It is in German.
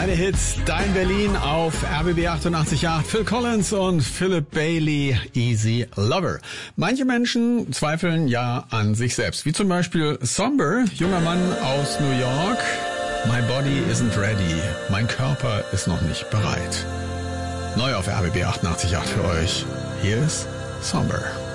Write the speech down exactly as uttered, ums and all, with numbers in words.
Deine Hits, dein Berlin auf R B B achtundachtzig Komma acht. Phil Collins und Philip Bailey, Easy Lover. Manche Menschen zweifeln ja an sich selbst, wie zum Beispiel Somber, junger Mann aus New York. My body isn't ready, mein Körper ist noch nicht bereit. Neu auf R B B achtundachtzig Komma acht für euch. Hier ist Somber.